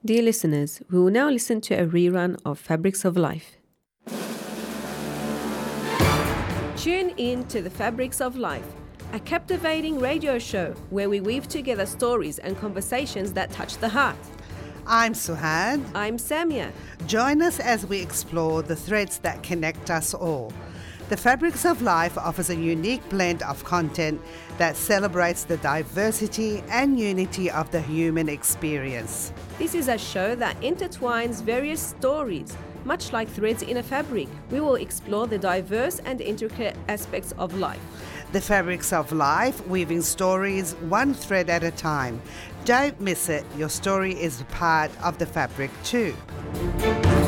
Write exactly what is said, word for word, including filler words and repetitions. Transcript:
Dear listeners, we will now listen to a rerun of Fabrics of Life. Tune in to the Fabrics of Life, a captivating radio show where we weave together stories and conversations that touch the heart. I'm Suhad. I'm Samia. Join us as we explore the threads that connect us all. The Fabrics of Life offers a unique blend of content that celebrates the diversity and unity of the human experience. This is a show that intertwines various stories, much like threads in a fabric. We will explore the diverse and intricate aspects of life. The Fabrics of Life, weaving stories one thread at a time. Don't miss it. Your story is part of the fabric too.